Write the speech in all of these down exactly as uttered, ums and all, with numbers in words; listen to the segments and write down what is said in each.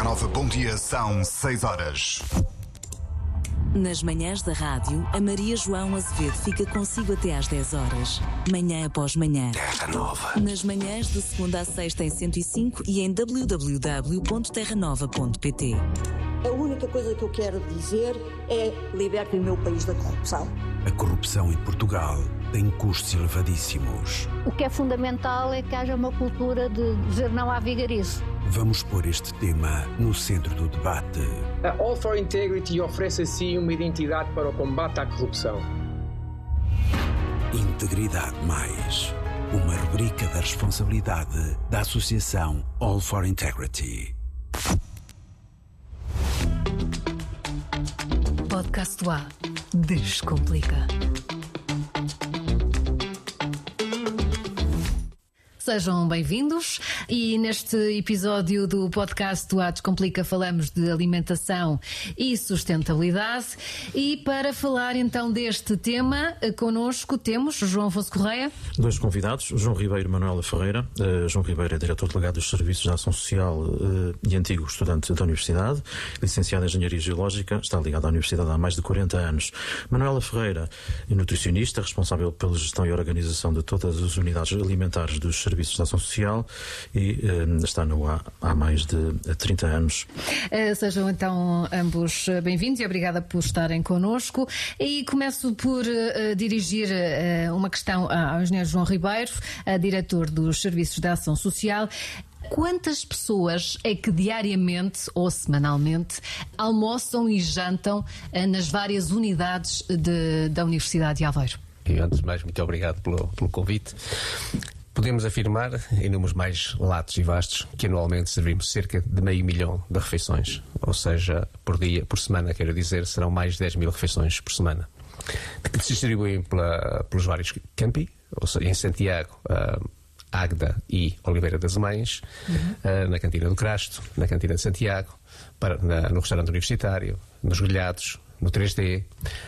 Nova Bom Dia, são seis horas. Nas manhãs da rádio, a Maria João Azevedo fica consigo até às dez horas, manhã após manhã. Terra Nova. Nas manhãs de segunda a sexta em cento e cinco e em w w w ponto terra nova ponto p t. A única coisa que eu quero dizer é: libertem o meu país da corrupção. A corrupção em Portugal tem custos elevadíssimos. O que é fundamental é que haja uma cultura de dizer não à vigarice. Vamos pôr este tema no centro do debate. A All for Integrity oferece assim uma identidade para o combate à corrupção. Integridade Mais, uma rubrica da responsabilidade da Associação All for Integrity. Podcast A. Descomplica. Sejam bem-vindos e neste episódio do podcast do A Descomplica falamos de alimentação e sustentabilidade, e para falar então deste tema connosco temos João Afonso Correia. Dois convidados, João Ribeiro e Manuela Ferreira. Uh, João Ribeiro é diretor delegado dos Serviços de Ação Social uh, e antigo estudante da Universidade, licenciado em Engenharia Geológica, está ligado à Universidade há mais de quarenta anos. Manuela Ferreira é nutricionista, responsável pela gestão e organização de todas as unidades alimentares dos Serviços de Ação Social e uh, está no A há mais de trinta anos. Uh, sejam então ambos bem-vindos e obrigada por estarem connosco. E começo por uh, dirigir uh, uma questão ao engenheiro João Ribeiro, uh, diretor dos Serviços de Ação Social. Quantas pessoas é que diariamente ou semanalmente almoçam e jantam uh, nas várias unidades de, da Universidade de Aveiro? E antes de mais, muito obrigado pelo, pelo convite. Podemos afirmar, em números mais latos e vastos, que anualmente servimos cerca de meio milhão de refeições. Ou seja, por dia, por semana, quero dizer, serão mais de dez mil refeições por semana, que se distribuem pela, pelos vários campi, ou seja, em Santiago, uh, Águeda e Oliveira das Mães, uhum. uh, na Cantina do Crasto, na Cantina de Santiago, para, na, no restaurante universitário, nos Grelhados, no três D,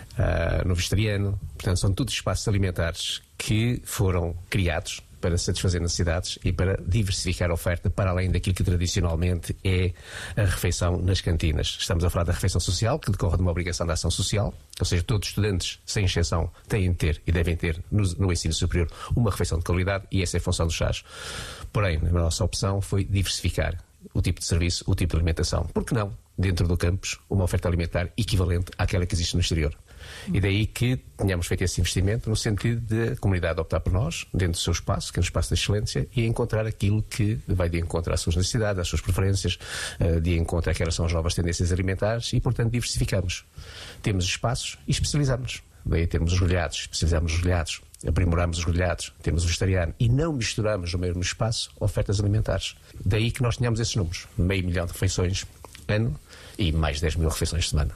uh, no Vegetariano. Portanto, são todos espaços alimentares que foram criados para satisfazer necessidades e para diversificar a oferta para além daquilo que tradicionalmente é a refeição nas cantinas. Estamos a falar da refeição social, que decorre de uma obrigação de ação social, ou seja, todos os estudantes, sem exceção, têm de ter e devem ter no, no ensino superior uma refeição de qualidade, e essa é a função dos chás. Porém, a nossa opção foi diversificar o tipo de serviço, o tipo de alimentação. Por que não, dentro do campus, uma oferta alimentar equivalente àquela que existe no exterior? E daí que tenhamos feito esse investimento no sentido de a comunidade optar por nós, dentro do seu espaço, que é um espaço de excelência, e encontrar aquilo que vai de encontro às suas necessidades, às suas preferências, de encontro àquelas são as novas tendências alimentares, e portanto diversificamos. Temos espaços e especializamos. Daí temos os grelhados, especializamos os grelhados, aprimoramos os grelhados, temos o vegetariano, e não misturamos no mesmo espaço ofertas alimentares. Daí que nós tenhamos esses números, meio milhão de refeições ano e mais de dez mil refeições de semana.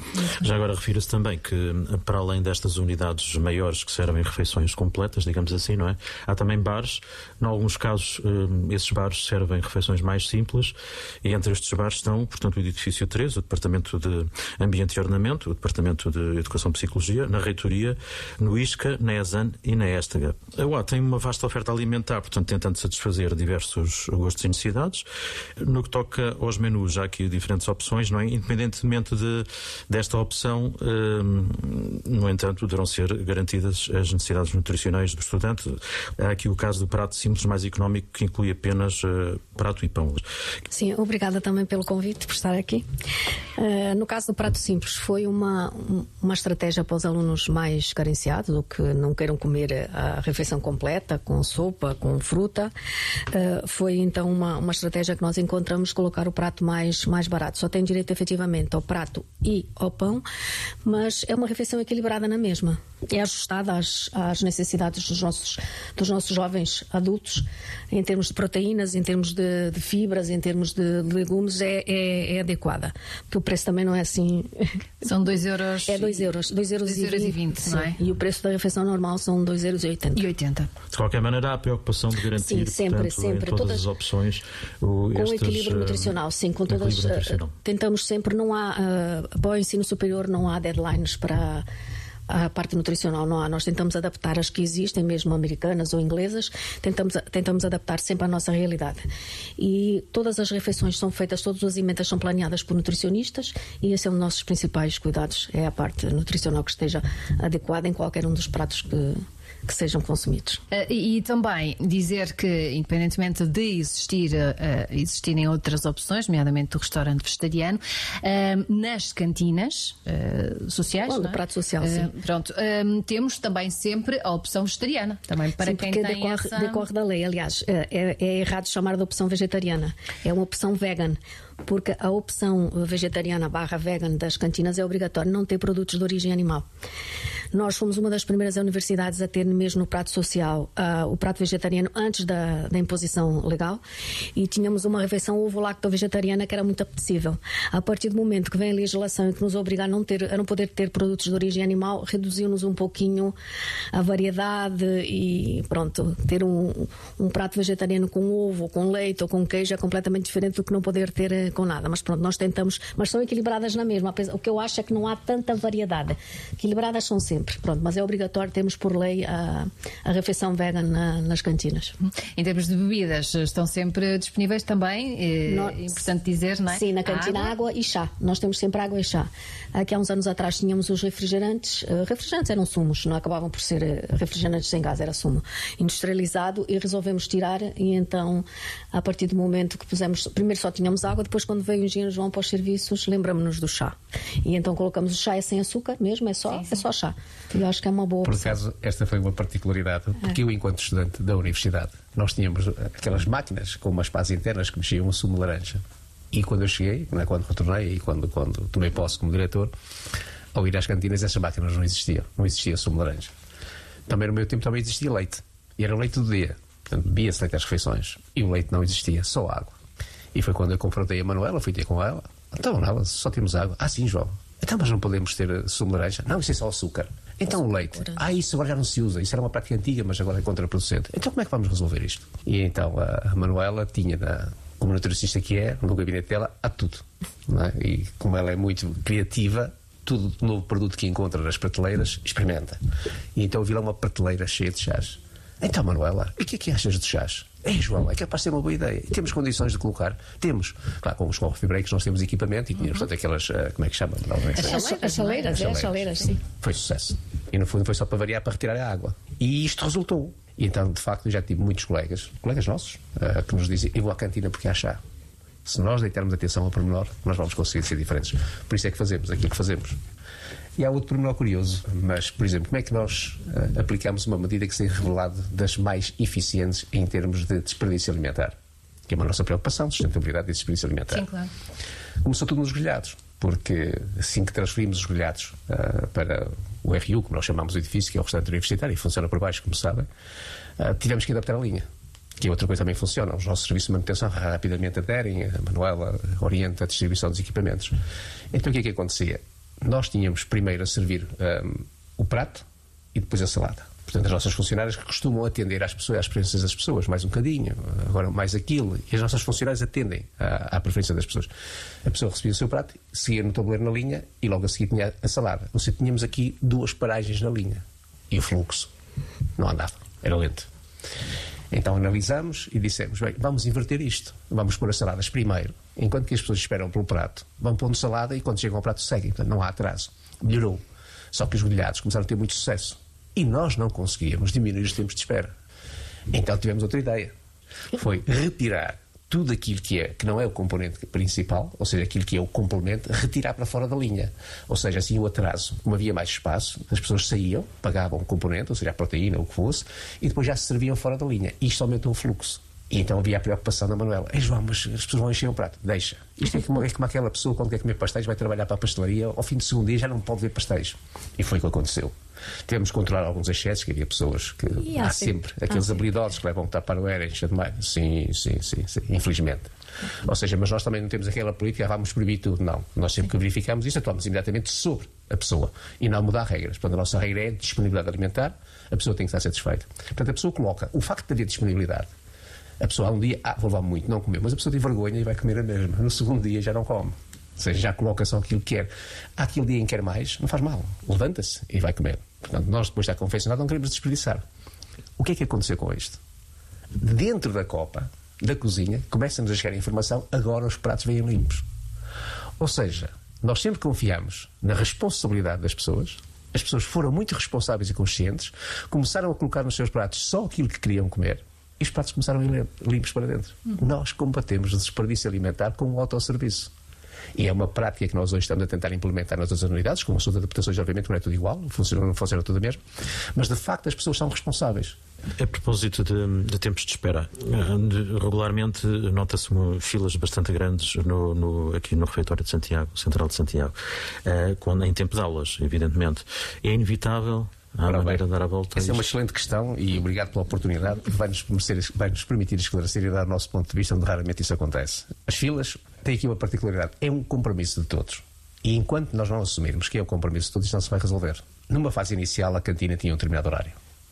Já agora refira-se também que, para além destas unidades maiores que servem refeições completas, digamos assim, não é? Há também bares. Em alguns casos, esses bares servem refeições mais simples, e entre estes bares estão, portanto, o edifício três, o Departamento de Ambiente e Ornamento, o Departamento de Educação e Psicologia, na Reitoria, no ISCA, na ESAN e na Éstega. A U A tem uma vasta oferta alimentar, portanto, tentando satisfazer diversos gostos e necessidades. No que toca aos menus, já há aqui diferentes opções, não é? Independentemente de desta opção, no entanto, deverão ser garantidas as necessidades nutricionais do estudante. Há aqui o caso do prato simples mais económico, que inclui apenas prato e pão. Sim, obrigada também pelo convite, por estar aqui. Uh, no caso do prato simples, foi uma, uma estratégia para os alunos mais carenciados, ou que não queiram comer a refeição completa, com sopa, com fruta. Uh, foi então uma, uma estratégia que nós encontramos, colocar o prato mais, mais barato. Só tem direito efetivamente ao prato e ao pão, mas é uma refeição equilibrada na mesma. É ajustada às, às necessidades dos nossos, dos nossos jovens adultos, em termos de proteínas, em termos de, de fibras, em termos de legumes, é, é, é adequada. Porque o preço também não é assim... São dois euros... É dois euros. dois euros e vinte, não é? E o preço da refeição normal são dois euros e oitenta. E oitenta. De qualquer maneira, há a preocupação de garantir, sim, sempre, portanto, sempre, em todas, todas as opções... O, com estes, o equilíbrio nutricional, sim, com todas... Uh, tentamos sempre, não há... Uh, para o ensino superior não há deadlines para... a parte nutricional não há. Nós tentamos adaptar as que existem, mesmo americanas ou inglesas, tentamos, tentamos adaptar sempre à nossa realidade. E todas as refeições são feitas, todas as emendas são planeadas por nutricionistas e esse é um dos nossos principais cuidados, é a parte nutricional que esteja adequada em qualquer um dos pratos que... que sejam consumidos. Uh, e, e também dizer que, independentemente de existir, uh, existirem outras opções, nomeadamente o restaurante vegetariano, uh, nas cantinas uh, sociais, Bom, não é? do prato social, uh, sim. Pronto, uh, temos também sempre a opção vegetariana, também para sim, quem porque tem decorre, essa... decorre da lei. Aliás, é, é errado chamar de opção vegetariana. É uma opção vegan, porque a opção vegetariana barra vegan das cantinas é obrigatório não ter produtos de origem animal. Nós fomos uma das primeiras universidades a ter mesmo no prato social uh, o prato vegetariano antes da, da imposição legal e tínhamos uma refeição ovo-lacto-vegetariana que era muito apetecível. A partir do momento que vem a legislação e que nos obriga a não, ter, a não poder ter produtos de origem animal, reduziu-nos um pouquinho a variedade e pronto, ter um, um prato vegetariano com ovo, com leite ou com queijo é completamente diferente do que não poder ter com nada. Mas pronto, nós tentamos, mas são equilibradas na mesma. O que eu acho é que não há tanta variedade. Equilibradas são sempre. Pronto, mas é obrigatório termos por lei a, a refeição vegan na, nas cantinas. Em termos de bebidas, estão sempre disponíveis também, é Nós, importante dizer, não é? Sim, na cantina água? água e chá. Nós temos sempre água e chá. Aqui há uns anos atrás tínhamos os refrigerantes. Uh, refrigerantes eram sumos, não acabavam por ser refrigerantes sem gás, era sumo industrializado e resolvemos tirar e então, a partir do momento que pusemos, primeiro só tínhamos água, depois quando veio o engenheiro João para os serviços, lembramos-nos do chá. E então colocamos o chá é sem açúcar mesmo, é só, sim, sim. É só chá. Eu acho que é uma boa Por opção. acaso, esta foi uma particularidade, porque é. eu, enquanto estudante da universidade, nós tínhamos aquelas máquinas com umas pás internas que mexiam um sumo de laranja. E quando eu cheguei, né, quando retornei e quando, quando tomei posse como diretor, ao ir às cantinas, essas máquinas não existiam. Não existia sumo de laranja. Também no meu tempo também existia leite. E era o leite do dia. Portanto, bebia-se leite às refeições. E o leite não existia, só água. E foi quando eu confrontei a Manuela, fui ter com ela. Então, nada, só temos água. Ah, sim, João. Então, mas não podemos ter sumo de laranja? Não, isso é só açúcar. Então o leite. Ah, isso agora já não se usa. Isso era uma prática antiga, mas agora é contraproducente. Então como é que vamos resolver isto? E então a Manuela tinha, na, como nutricionista que é, no gabinete dela, há tudo. Não é? E como ela é muito criativa, todo novo produto que encontra nas prateleiras, experimenta. E então eu vi lá uma prateleira cheia de chás. Então, Manuela, e o que é que achas de chás? É, João, é capaz de ser uma boa ideia. E temos condições de colocar? Temos. Claro, com os coffee breaks nós temos equipamento e tínhamos, uhum. portanto, aquelas, uh, como é que chama? Não, não é que as, chaleiras, as chaleiras, é, as chaleiras, sim. Foi sucesso. E no fundo foi só para variar, para retirar a água. E isto resultou. E então, de facto, eu já tive muitos colegas, colegas nossos, uh, que nos dizem, eu vou à cantina porque há chá. Se nós deitarmos atenção ao pormenor, nós vamos conseguir ser diferentes. Por isso é que fazemos aquilo que fazemos. E há outro pormenor curioso, mas, por exemplo, como é que nós uh, aplicamos uma medida que se tem revelado das mais eficientes em termos de desperdício alimentar? Que é uma nossa preocupação, sustentabilidade e desperdício alimentar. Sim, claro. Começou tudo nos grelhados, porque assim que transferimos os grelhados uh, para o R U, como nós chamamos o edifício, que é o restaurante universitário, e funciona por baixo, como sabem, uh, tivemos que adaptar a linha. Que é outra coisa também funciona. Os nossos serviços de manutenção rapidamente aderem, a Manuela orienta a distribuição dos equipamentos. Então o que é que acontecia? Nós tínhamos primeiro a servir um, o prato e depois a salada. Portanto, as nossas funcionárias que costumam atender às pessoas, às preferências das pessoas, mais um bocadinho, agora mais aquilo, e as nossas funcionárias atendem à, à preferência das pessoas. A pessoa recebia o seu prato, seguia no tabuleiro na linha e logo a seguir tinha a salada. Ou seja, tínhamos aqui duas paragens na linha e o fluxo não andava, era lento. Então analisamos e dissemos, bem, vamos inverter isto. Vamos pôr as saladas primeiro. Enquanto que as pessoas esperam pelo prato, vão pondo salada e quando chegam ao prato seguem. Portanto, não há atraso. Melhorou. Só que os grelhados começaram a ter muito sucesso. E nós não conseguíamos diminuir os tempos de espera. Então tivemos outra ideia. Foi retirar tudo aquilo que, é, que não é o componente principal, ou seja, aquilo que é o complemento, retirar para fora da linha. Ou seja, assim o atraso, como havia mais espaço, as pessoas saíam, pagavam o componente, ou seja, a proteína, ou o que fosse, e depois já se serviam fora da linha. Isto aumentou o fluxo. E então havia a preocupação da Manuela. Ei, João, mas as pessoas vão encher o prato. Deixa. Isto é como, é como aquela pessoa, quando quer comer pastéis, vai trabalhar para a pastelaria, ao fim do segundo dia já não pode ver pastéis. E foi o que aconteceu. Tivemos que controlar alguns excessos, que havia pessoas que... E há sempre, sempre aqueles ah, habilidosos que levam para o aéreo, enche demais. Sim, sim, sim, sim, infelizmente. Ou seja, mas nós também não temos aquela política, vamos proibir tudo. Não. Nós sempre que verificamos isso, atuamos imediatamente sobre a pessoa e não mudar regras. Portanto, a nossa regra é disponibilidade alimentar, a pessoa tem que estar satisfeita. Portanto, a pessoa coloca o facto de haver disponibilidade. A pessoa há um dia, ah, vou levar muito, não comeu, mas a pessoa tem vergonha e vai comer a mesma. No segundo dia já não come. Ou seja, já coloca só aquilo que quer. Há aquele dia em que quer mais, não faz mal. Levanta-se e vai comer. Portanto, nós depois da confeccionado não queremos desperdiçar. O que é que aconteceu com isto? Dentro da copa, da cozinha, começa-nos a chegar a informação, agora os pratos vêm limpos. Ou seja, nós sempre confiamos na responsabilidade das pessoas. As pessoas foram muito responsáveis e conscientes, começaram a colocar nos seus pratos só aquilo que queriam comer e os pratos começaram a ir limpos para dentro. Uhum. Nós combatemos o desperdício alimentar com o autosserviço. E é uma prática que nós hoje estamos a tentar implementar nas outras unidades, com as suas adaptações, obviamente, não é tudo igual, funciona, não funciona tudo mesmo, mas de facto as pessoas são responsáveis. A propósito de, de tempos de espera, regularmente nota-se filas bastante grandes no, no, aqui no refeitório de Santiago, Central de Santiago, uh, quando, em tempo de aulas, evidentemente. É inevitável a maneira de dar a volta? Essa é uma excelente questão e obrigado pela oportunidade, porque vai-nos, vai nos permitir esclarecer e dar o nosso ponto de vista onde raramente isso acontece. As filas têm aqui uma particularidade, é um compromisso de todos. E enquanto nós não assumirmos que é um compromisso de todos, isso não se vai resolver. Numa fase inicial, a cantina tinha um determinado horário.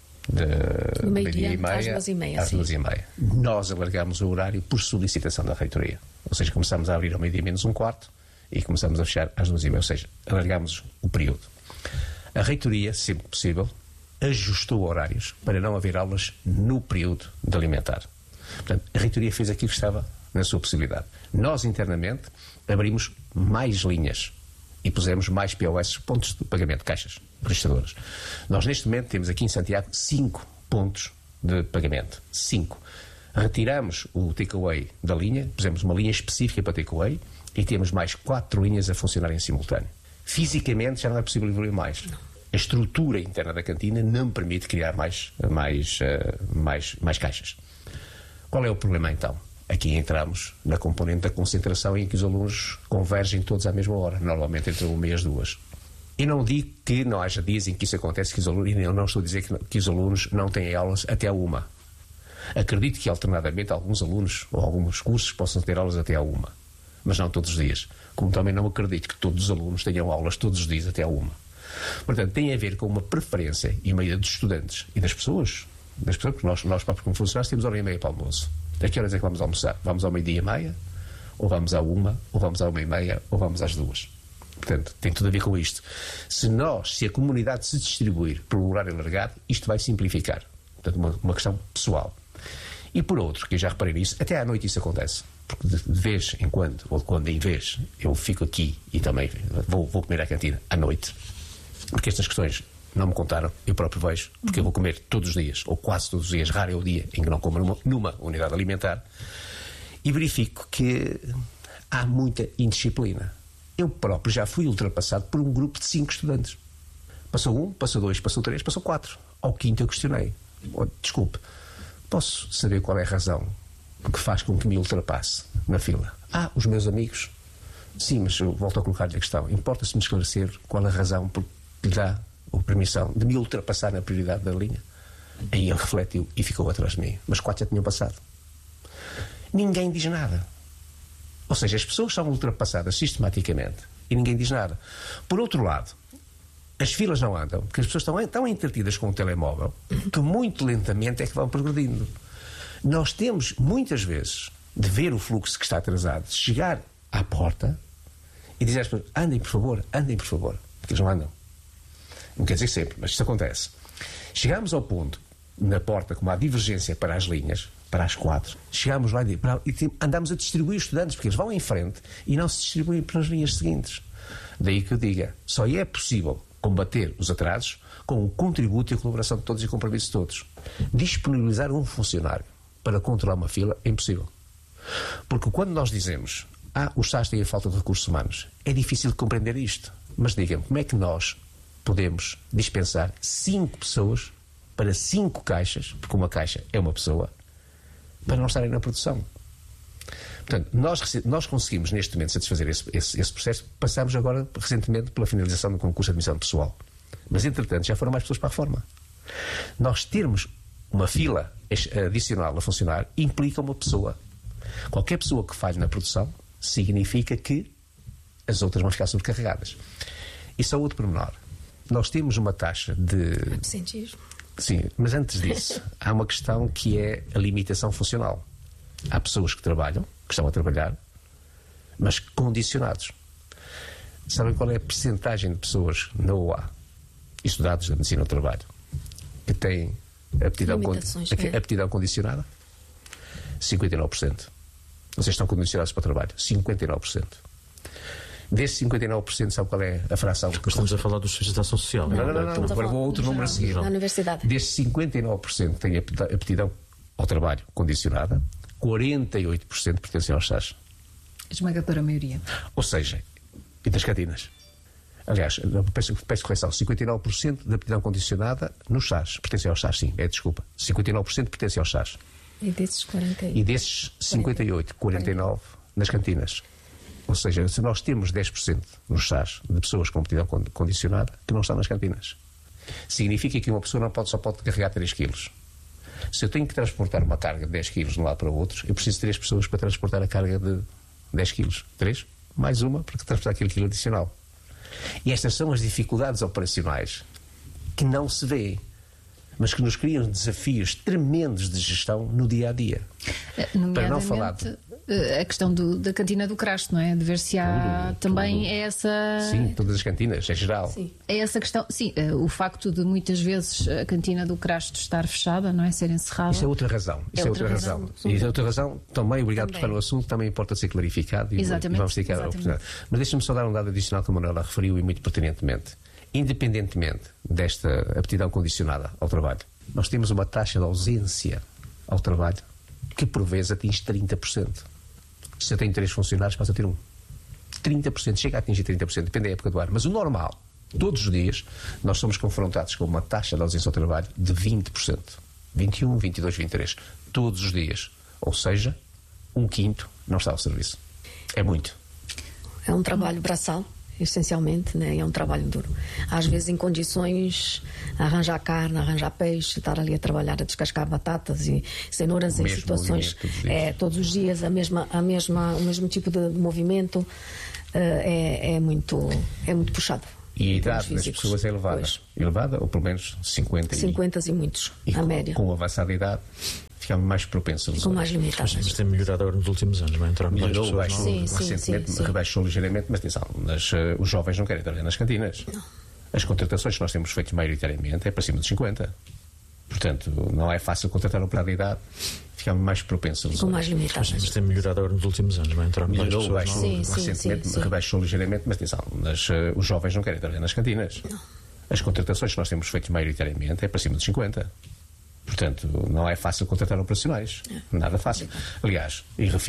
De meio-dia e meia às duas e meia. Às duas e meia. Nós alargámos o horário por solicitação da reitoria. Ou seja, começámos a abrir ao meio-dia menos um quarto e começámos a fechar às duas e meia. Ou seja, alargámos o período. A reitoria, sempre possível, ajustou horários para não haver aulas no período de alimentar. Portanto, a reitoria fez aquilo que estava na sua possibilidade. Nós, internamente, abrimos mais linhas e pusemos mais P O S, pontos de pagamento, caixas registradoras. Nós, neste momento, temos aqui em Santiago cinco pontos de pagamento. Cinco. Retiramos o takeaway da linha, pusemos uma linha específica para takeaway e temos mais quatro linhas a funcionar em simultâneo. Fisicamente já não é possível evoluir mais. A estrutura interna da cantina não permite criar mais, mais, uh, mais, mais caixas. Qual é o problema, então? Aqui entramos na componente da concentração em que os alunos convergem todos à mesma hora, normalmente entre uma e as duas. Eu não digo que não haja dias em que isso acontece, que os alunos, eu não estou a dizer que, que os alunos não têm aulas até a uma. Acredito que alternadamente alguns alunos ou alguns cursos possam ter aulas até a uma, mas não todos os dias. Como também não acredito que todos os alunos tenham aulas todos os dias até a uma. Portanto, tem a ver com uma preferência e meia dos estudantes e das pessoas, das pessoas porque nós, nós próprios como funcionários temos hora e meia para o almoço. A que horas é que vamos almoçar? Vamos ao meio-dia e meia? Ou vamos à uma? Ou vamos à uma e meia? Ou vamos às duas? Portanto, tem tudo a ver com isto. Se nós, se a comunidade se distribuir por um horário alargado, isto vai simplificar. Portanto, uma, uma questão pessoal. E por outro, que eu já reparei nisso, até à noite isso acontece. Porque de, de vez em quando, ou de quando em vez, eu fico aqui e também vou, vou comer à cantina à noite. Porque estas questões não me contaram, eu próprio vejo, porque eu vou comer todos os dias, ou quase todos os dias, raro é o dia em que não como numa, numa unidade alimentar, e verifico que há muita indisciplina. Eu próprio já fui ultrapassado por um grupo de cinco estudantes. Passou um, passou dois, passou três, passou quatro. Ao quinto eu questionei. Oh, desculpe, posso saber qual é a razão que faz com que me ultrapasse na fila? Ah, os meus amigos? Sim, mas eu volto a colocar-lhe a questão. Importa-se-me esclarecer qual a razão por que lhe dá a permissão de me ultrapassar na prioridade da linha? Aí ele refletiu e ficou atrás de mim. Mas quatro já tinham passado. Ninguém diz nada. Ou seja, as pessoas são ultrapassadas sistematicamente e ninguém diz nada. Por outro lado, as filas não andam, porque as pessoas estão tão entretidas com o telemóvel que muito lentamente é que vão progredindo. Nós temos, muitas vezes, de ver o fluxo que está atrasado, chegar à porta e dizer às pessoas, andem por favor, andem por favor, porque eles não andam. Não quer dizer sempre, mas isto acontece. Chegamos ao ponto, na porta, como há divergência para as linhas, para as quatro, chegamos lá e andamos a distribuir os estudantes, porque eles vão em frente e não se distribuem para as linhas seguintes. Daí que eu diga, só é possível combater os atrasos com o contributo e a colaboração de todos e o compromisso de todos. Disponibilizar um funcionário para controlar uma fila é impossível. Porque quando nós dizemos, ah, os S A S têm a falta de recursos humanos, é difícil de compreender isto. Mas digam-me, como é que nós podemos dispensar cinco pessoas para cinco caixas, porque uma caixa é uma pessoa, para não estarem na produção? Portanto, nós, nós conseguimos neste momento satisfazer esse, esse, esse processo. Passámos agora recentemente pela finalização do concurso de admissão pessoal, mas entretanto já foram mais pessoas para a reforma. Nós termos uma fila adicional a funcionar implica uma pessoa. Qualquer pessoa que falhe na produção significa que as outras vão ficar sobrecarregadas. E só outro pormenor. Nós temos uma taxa de absentismo. Sim, mas antes disso, há uma questão que é a limitação funcional. Há pessoas que trabalham, que estão a trabalhar, mas condicionados. Sabem qual é a percentagem de pessoas na U A, estudados da medicina do trabalho, que têm aptidão, con é. aptidão condicionada? cinquenta e nove por cento. Vocês estão condicionados para o trabalho. cinquenta e nove por cento. Desses cinquenta e nove por cento, sabe qual é a fração? Que estamos a falar dos serviços de ação social. Não, não, não. não, não. Agora vou a outro número a seguir. Na universidade. Desses cinquenta e nove por cento têm aptidão ao trabalho condicionada, quarenta e oito por cento pertencem aos S A S. Esmagadora maioria. Ou seja, e das cantinas. Aliás, peço, peço correção, cinquenta e nove por cento da aptidão condicionada nos S A S. Pertencem aos S A S, sim, é desculpa. cinquenta e nove por cento pertencem aos S A S. E desses quarenta e oito? E desses cinquenta e oito, quarenta e nove nas cantinas. Ou seja, se nós temos dez por cento nos S A S de pessoas com aptidão condicionada que não estão nas cantinas, significa que uma pessoa não pode, só pode carregar três quilos. Se eu tenho que transportar uma carga de dez quilos de um lado para o outro, eu preciso de três pessoas para transportar a carga de dez quilos. três, mais uma para transportar aquele quilo adicional. E estas são as dificuldades operacionais que não se vê, mas que nos criam desafios tremendos de gestão no dia a dia. Para não falar de... a questão do, da cantina do Crasto, não é? De ver se há tudo, também tudo. É essa... Sim, todas as cantinas, é geral. Sim. É essa questão, sim, o facto de muitas vezes a cantina do Crasto estar fechada, não é? Ser encerrada. Isso é outra razão. Isso é, é outra, outra razão. razão. Isso é outra razão. Também, obrigado também. por estar no assunto, também importa ser clarificado e, exatamente, e vamos ter que dar a oportunidade. Mas deixa-me só dar um dado adicional que a Manuela referiu e muito pertinentemente. Independentemente desta aptidão condicionada ao trabalho, nós temos uma taxa de ausência ao trabalho que por vezes atinge trinta por cento. Se eu tenho três funcionários, passo a ter um. trinta por cento, chega a atingir trinta por cento, depende da época do ano. Mas o normal, todos os dias, nós somos confrontados com uma taxa de ausência ao trabalho de vinte por cento. vinte e um, vinte e dois, vinte e três. Todos os dias. Ou seja, um quinto não está ao serviço. É muito. É um trabalho braçal, essencialmente, né? É um trabalho duro. Às vezes em condições, arranjar carne, arranjar peixe, estar ali a trabalhar, a descascar batatas e cenouras em situações todos, é, todos os dias, a mesma, a mesma, o mesmo tipo de movimento, uh, é, é, muito, é muito puxado. E a idade das pessoas é elevada. Pois. Elevada, ou pelo menos cinquenta. cinquenta e, e muitos, e a com, média. Com avançada idade, ficamos mais propensos. Com mais limitados. Mas tem melhorado agora nos últimos anos, vai entrar mais pessoas. Baixou, sim, sim, recentemente, sim, sim. rebaixou ligeiramente, mas atenção, mas, uh, os jovens não querem trabalhar nas cantinas. Não. As contratações que nós temos feito maioritariamente é para cima de cinquenta. Portanto, não é fácil contratar um operário de idade, ficamos mais propensos. Com mais limitados. Mas tem melhorado agora nos últimos anos, vai entrar mais pessoas. Baixou, sim, recentemente, sim, sim. rebaixou ligeiramente, mas atenção, mas, uh, os jovens não querem trabalhar nas cantinas. Não. As contratações que nós temos feito maioritariamente é para cima de cinquenta. Portanto, não é fácil contratar operacionais. É. Nada fácil. Aliás, e refiro